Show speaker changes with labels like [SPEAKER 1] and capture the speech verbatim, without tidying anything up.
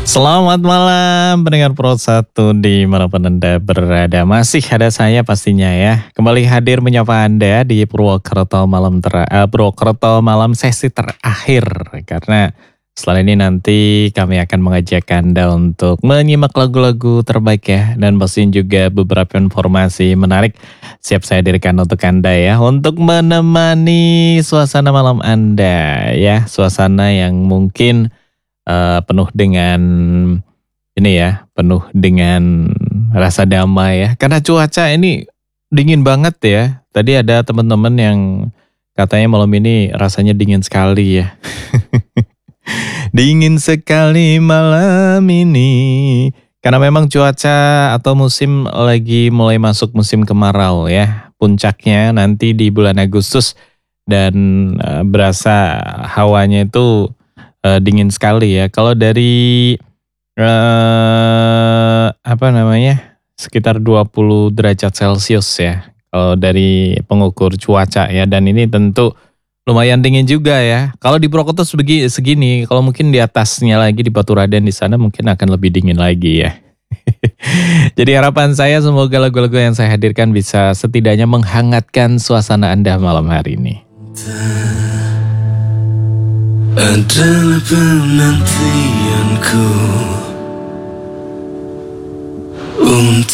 [SPEAKER 1] Selamat malam pendengar Pro satu dimanapun Anda berada. Masih ada saya pastinya ya. Kembali hadir menyapa Anda di Purwokerto malam ter uh, Purwokerto malam sesi terakhir. Karena setelah ini nanti kami akan mengajak Anda untuk menyimak lagu-lagu terbaik ya. Dan pastinya juga beberapa informasi menarik siap saya hadirkan untuk Anda ya. Untuk menemani suasana malam Anda ya. Suasana yang mungkin Uh, penuh dengan ini ya, penuh dengan rasa damai ya. Karena cuaca ini dingin banget ya. Tadi ada teman-teman yang katanya malam ini rasanya dingin sekali ya. Dingin sekali malam ini. Karena memang cuaca atau musim lagi mulai masuk musim kemarau ya. Puncaknya nanti di bulan Agustus dan uh, berasa hawanya itu Uh, dingin sekali ya. Kalau dari uh, apa namanya sekitar dua puluh derajat Celcius ya. Kalau dari pengukur cuaca ya. Dan ini tentu lumayan dingin juga ya. Kalau di Purwokerto segini, segini, kalau mungkin di atasnya lagi di Baturaden di sana mungkin akan lebih dingin lagi ya. Jadi harapan saya semoga lagu-lagu yang saya hadirkan bisa setidaknya menghangatkan suasana Anda malam hari ini.
[SPEAKER 2] Adalah penantianku untuk